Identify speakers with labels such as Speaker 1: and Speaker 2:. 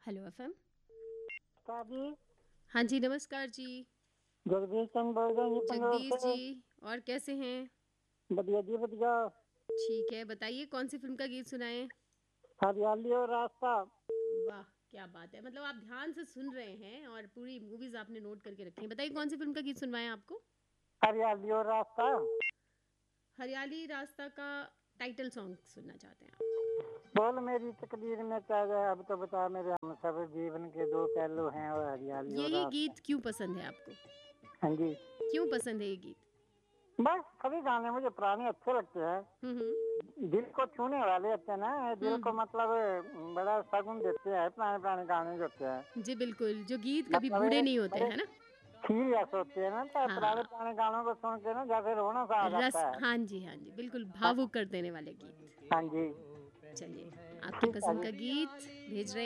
Speaker 1: Hello FM.
Speaker 2: जी।
Speaker 1: हाँ जी, नमस्कार जी।
Speaker 2: जगदीश चंद बोल रहे हैं जी, पंगलोर
Speaker 1: जगदीश जी,
Speaker 2: से।
Speaker 1: और कैसे हैं?
Speaker 2: बढ़िया जी बढ़िया।
Speaker 1: ठीक है, बताइए कौन सी फिल्म का गीत सुनाएं?
Speaker 2: हरियाली और रास्ता।
Speaker 1: वाह, क्या बात है। मतलब आप ध्यान से सुन रहे हैं और पूरी मूवीज आपने नोट करके रखी हैं। बताइए कौन सी फिल्म का गीत सुनवाएं आपको?
Speaker 2: हरियाली और रास्ता।
Speaker 1: हरियाली रास्ता का टाइटल सॉन्ग सुनना चाहते हैं आप?
Speaker 2: बोल मेरी तकदीर में क्या गया, अब तो बता मेरे हम सब जीवन के दो पहलू हैं, और हरियाली और
Speaker 1: यही
Speaker 2: रास्ता।
Speaker 1: गीत क्यों पसंद है आपको?
Speaker 2: हाँ जी।
Speaker 1: क्यों पसंद है ये गीत?
Speaker 2: बस सभी गाने मुझे पुराने अच्छे लगते
Speaker 1: हम्म।
Speaker 2: हैं। दिल को छूने वाले होते हैं ना, दिल को
Speaker 1: हम्म।
Speaker 2: मतलब बड़ा सगुन देते हैं पुराने पुराने गाने जो होते हैं।
Speaker 1: जी बिल्कुल, जो गीत कभी
Speaker 2: मतलब
Speaker 1: बूढ़े
Speaker 2: ये
Speaker 1: नहीं होते
Speaker 2: बड़े
Speaker 1: है ना।
Speaker 2: सीरियस होते हैं ना, तो पुराने
Speaker 1: हाँ,
Speaker 2: पुराने गानों को सुन के ना जैसे रोना सा आ
Speaker 1: रस,
Speaker 2: जाता है।
Speaker 1: हाँ जी हाँ जी, बिल्कुल भावुक कर देने वाले गीत।
Speaker 2: हाँ जी।
Speaker 1: चलिए, आपकी
Speaker 2: ठीक है
Speaker 1: पसंद
Speaker 2: जी।
Speaker 1: का गीत भेज रहे